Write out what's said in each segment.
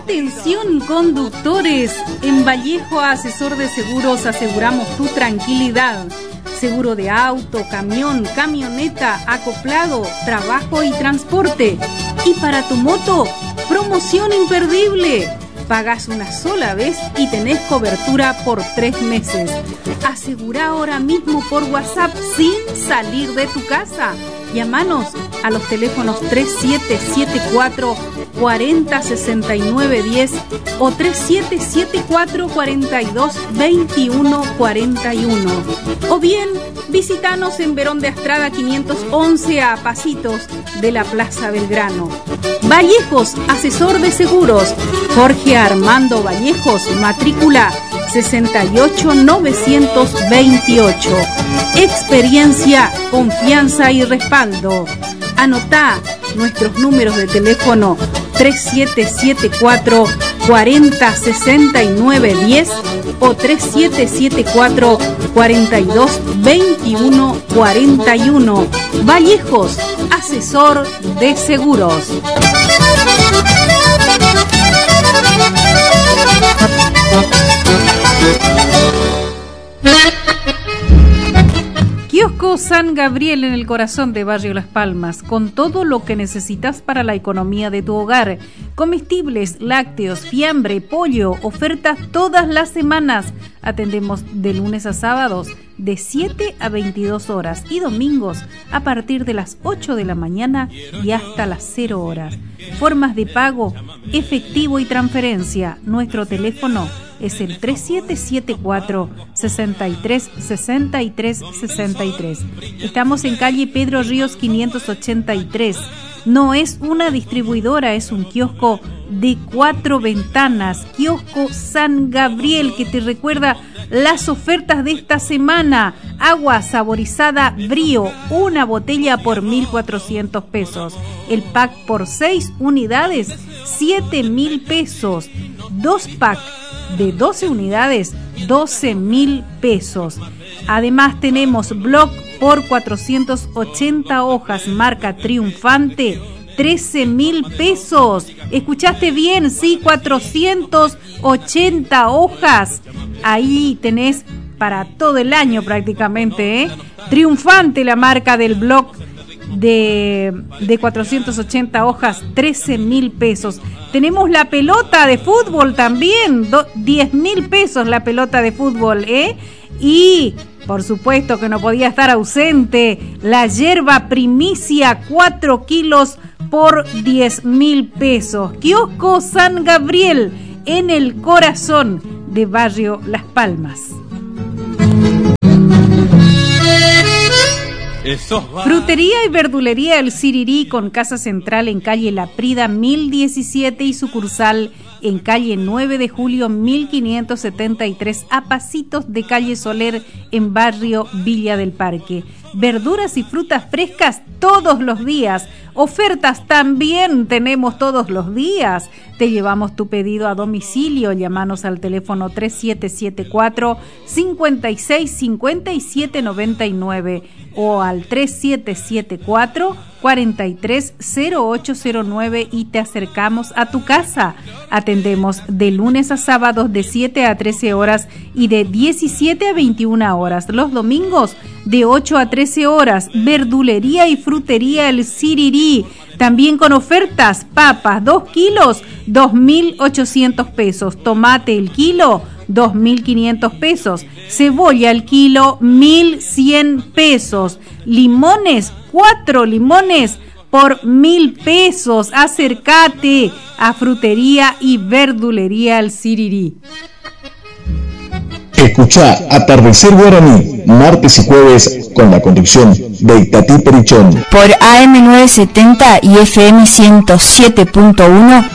Atención conductores, en Vallejo Asesor de Seguros aseguramos tu tranquilidad. Seguro de auto, camión, camioneta, acoplado, trabajo y transporte. Y para tu moto, promoción imperdible. Pagas una sola vez y tenés cobertura por 3 meses. Asegura ahora mismo por WhatsApp sin salir de tu casa. Llámanos a los teléfonos 3774 40 69 10 o 3774 42 21 41. O bien, visítanos en Verón de Astrada 511 a pasitos de la Plaza Belgrano. Vallejos, asesor de seguros. Jorge Armando Vallejos, matrícula 68928. Experiencia, confianza y respaldo. Anotá nuestros números de teléfono 3774 40 69 10 o 3774 42 21 41. Vallejos, asesor de seguros. Kiosco San Gabriel en el corazón de Barrio Las Palmas, con todo lo que necesitas para la economía de tu hogar. Comestibles, lácteos, fiambre, pollo, ofertas todas las semanas. Atendemos de lunes a sábados de 7 a 22 horas y domingos a partir de las 8 de la mañana y hasta las 0 horas. Formas de pago, efectivo y transferencia. Nuestro teléfono es el 3774 63 63 63. Estamos en calle Pedro Ríos 583. No es una distribuidora, es un kiosco de 4 ventanas. Kiosco San Gabriel, que te recuerda las ofertas de esta semana. Agua saborizada Brío, una botella por 1.400 pesos. El pack por 6 unidades, 7.000 pesos. 2 packs de 12 unidades, 12.000 pesos. Además tenemos block por 480 hojas, marca Triunfante, 13.000 pesos. ¿Escuchaste bien? Sí, 480 hojas. Ahí tenés para todo el año prácticamente, ¿eh? Triunfante, la marca del block de 480 hojas, 13.000 pesos. Tenemos la pelota de fútbol también, 10.000 pesos la pelota de fútbol, ¿eh? Y por supuesto que no podía estar ausente la yerba primicia, 4 kilos por 10.000 pesos. Kiosco San Gabriel, en el corazón de Barrio Las Palmas. Frutería y verdulería El Sirirí, con casa central en calle La Prida 1017 y sucursal en calle 9 de julio 1573, a pasitos de calle Soler en barrio Villa del Parque. Verduras y frutas frescas todos los días. Ofertas también tenemos todos los días. Te llevamos tu pedido a domicilio. Llámanos al teléfono 3774 56 57 99 o al 3774 430809 y te acercamos a tu casa. Atendemos de lunes a sábados de 7 a 13 horas y de 17 a 21 horas. Los domingos de 8 a 13 horas. Verdulería y frutería El Sirirí. También con ofertas: papas 2 kilos, 2.800 pesos. Tomate el kilo, 2.500 pesos. Cebolla el kilo, 1.100 pesos. Limones, 4 limones por 1.000 pesos. Acércate a Frutería y Verdulería El Sirirí. Escuchá Atardecer Guaraní, martes y jueves, con la conducción de Itatí Perichón. Por AM970 y FM 107.1.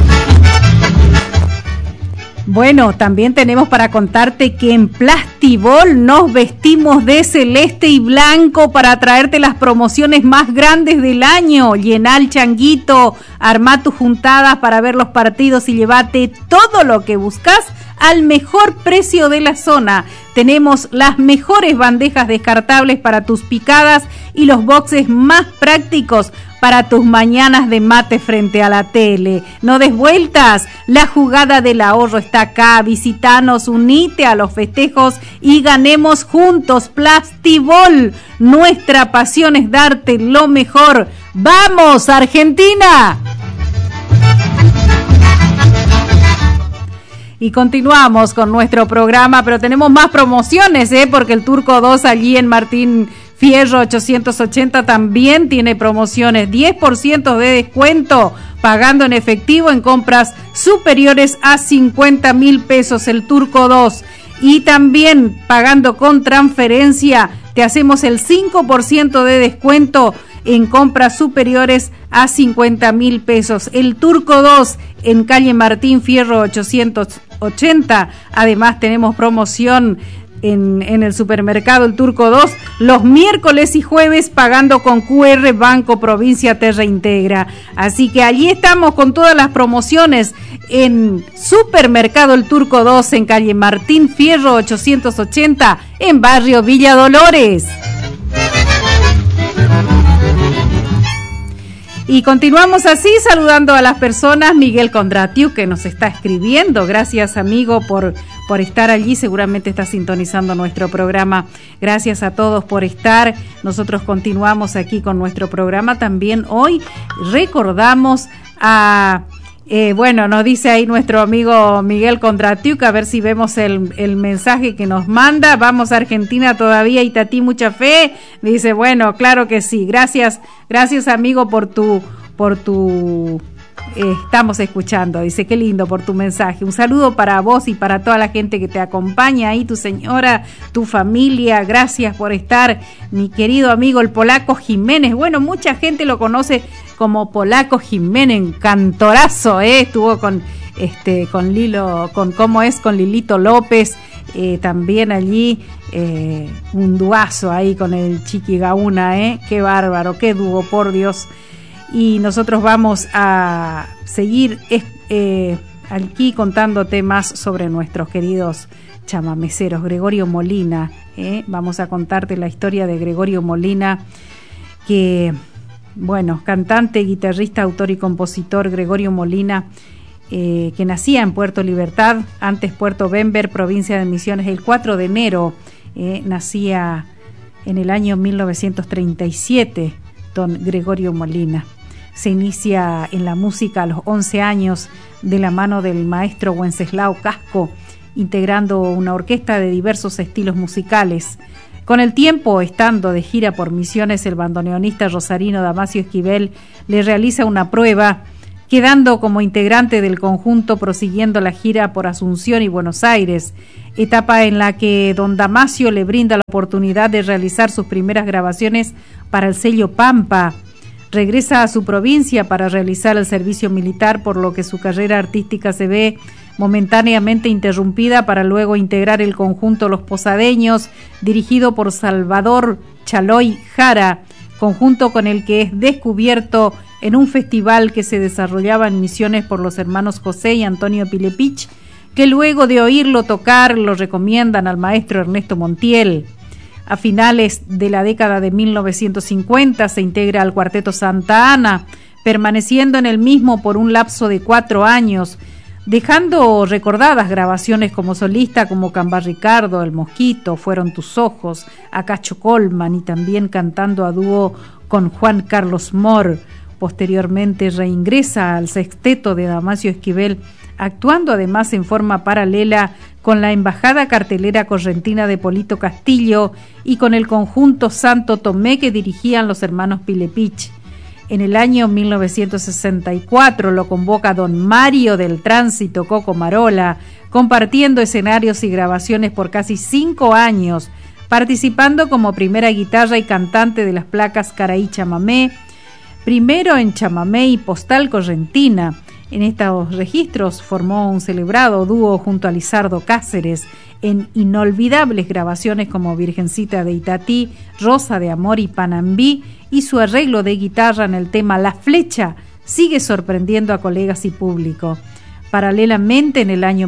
Bueno, también tenemos para contarte que en Plastibol nos vestimos de celeste y blanco para traerte las promociones más grandes del año. Llená el changuito, armá tus juntadas para ver los partidos y llévate todo lo que buscas al mejor precio de la zona. Tenemos las mejores bandejas descartables para tus picadas y los boxes más prácticos para tus mañanas de mate frente a la tele. No des vueltas, la jugada del ahorro está acá. Visítanos, unite a los festejos y ganemos juntos. Plastibol, nuestra pasión es darte lo mejor. ¡Vamos, Argentina! Y continuamos con nuestro programa, pero tenemos más promociones, porque el Turco 2 allí en Martín Fierro 880 también tiene promociones. 10% de descuento pagando en efectivo en compras superiores a 50.000 pesos el Turco 2. Y también pagando con transferencia te hacemos el 5% de descuento en compras superiores a 50.000 pesos. El Turco 2 en calle Martín Fierro 880. Además tenemos promoción en el supermercado El Turco 2 los miércoles y jueves pagando con QR Banco Provincia Te Reintegra. Así que allí estamos con todas las promociones en Supermercado El Turco 2 en calle Martín Fierro 880 en barrio Villa Dolores. Y continuamos así saludando a las personas. Miguel Kondratiu, que nos está escribiendo. Gracias, amigo, por estar allí. Seguramente está sintonizando nuestro programa. Gracias a todos por estar. Nosotros continuamos aquí con nuestro programa. También hoy recordamos a... nos dice ahí nuestro amigo Miguel Kondratiu, a ver si vemos el mensaje que nos manda. Vamos a Argentina todavía, Itatí, mucha fe. Dice, bueno, claro que sí. Gracias amigo por tu estamos escuchando. Dice, qué lindo por tu mensaje. Un saludo para vos y para toda la gente que te acompaña ahí, tu señora, tu familia. Gracias por estar, mi querido amigo el Polaco Jiménez. Bueno, mucha gente lo conoce como Polaco Jiménez, cantorazo, estuvo con Lilo, con Lilito López, también allí, un duazo ahí con el Chiqui Gauna, qué bárbaro, qué dúo, por Dios. Y nosotros vamos a seguir aquí contándote más sobre nuestros queridos chamameceros. Gregorio Molina, vamos a contarte la historia de Gregorio Molina, que... Bueno, cantante, guitarrista, autor y compositor Gregorio Molina, que nacía en Puerto Libertad, antes Puerto Bember, provincia de Misiones, el 4 de enero, nacía en el año 1937, don Gregorio Molina. Se inicia en la música a los 11 años de la mano del maestro Wenceslao Casco, integrando una orquesta de diversos estilos musicales. Con el tiempo, estando de gira por Misiones, el bandoneonista rosarino Damasio Esquivel le realiza una prueba, quedando como integrante del conjunto, prosiguiendo la gira por Asunción y Buenos Aires, etapa en la que don Damasio le brinda la oportunidad de realizar sus primeras grabaciones para el sello Pampa. Regresa a su provincia para realizar el servicio militar, por lo que su carrera artística se ve momentáneamente interrumpida, para luego integrar el conjunto Los Posadeños, dirigido por Salvador Chaloy Jara, conjunto con el que es descubierto en un festival que se desarrollaba en Misiones por los hermanos José y Antonio Pilepich, que luego de oírlo tocar lo recomiendan al maestro Ernesto Montiel. A finales de la década de 1950 se integra al Cuarteto Santa Ana, permaneciendo en el mismo por un lapso de 4 años, dejando recordadas grabaciones como solista como Camba Ricardo, El Mosquito, Fueron tus ojos, a Cacho Colman, y también cantando a dúo con Juan Carlos Mor. Posteriormente reingresa al sexteto de Damasio Esquivel, actuando además en forma paralela con la Embajada Cartelera Correntina de Polito Castillo y con el conjunto Santo Tomé que dirigían los hermanos Pilepich. En el año 1964 lo convoca don Mario del Tránsito Coco Marola, compartiendo escenarios y grabaciones por casi 5 años, participando como primera guitarra y cantante de las placas Caraí Chamamé, primero en Chamamé y Postal Correntina. En estos registros formó un celebrado dúo junto a Lizardo Cáceres en inolvidables grabaciones como Virgencita de Itatí, Rosa de Amor y Panambí, y su arreglo de guitarra en el tema La Flecha sigue sorprendiendo a colegas y público. Paralelamente, en el año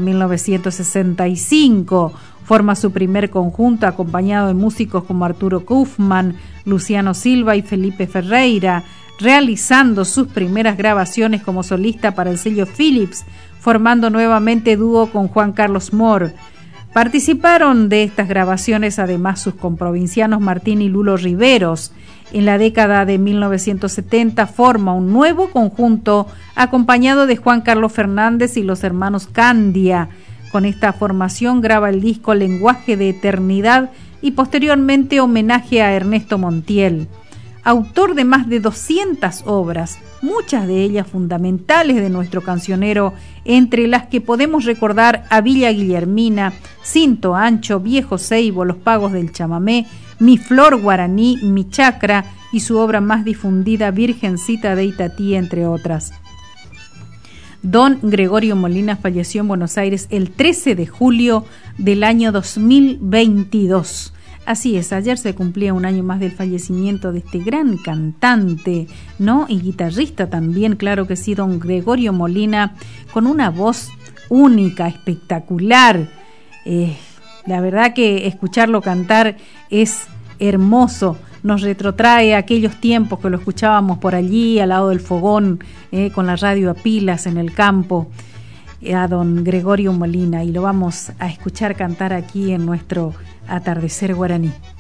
1965 forma su primer conjunto acompañado de músicos como Arturo Kaufmann, Luciano Silva y Felipe Ferreira, realizando sus primeras grabaciones como solista para el sello Philips, formando nuevamente dúo con Juan Carlos Moore. Participaron de estas grabaciones además sus comprovincianos Martín y Lulo Riveros. En la década de 1970 forma un nuevo conjunto acompañado de Juan Carlos Fernández y los hermanos Candia. Con esta formación graba el disco Lenguaje de Eternidad y posteriormente Homenaje a Ernesto Montiel. Autor de más de 200 obras, muchas de ellas fundamentales de nuestro cancionero, entre las que podemos recordar a Villa Guillermina, Cinto Ancho, Viejo Ceibo, Los Pagos del Chamamé, Mi Flor Guaraní, Mi Chacra y su obra más difundida, Virgencita de Itatí, entre otras. Don Gregorio Molina falleció en Buenos Aires el 13 de julio del año 2022. Así es, ayer se cumplía un año más del fallecimiento de este gran cantante, ¿no? Y guitarrista también, claro que sí, don Gregorio Molina, con una voz única, espectacular. La verdad que escucharlo cantar es hermoso. Nos retrotrae a aquellos tiempos que lo escuchábamos por allí, al lado del fogón, con la radio a pilas en el campo, a don Gregorio Molina, y lo vamos a escuchar cantar aquí en nuestro Atardecer Guaraní.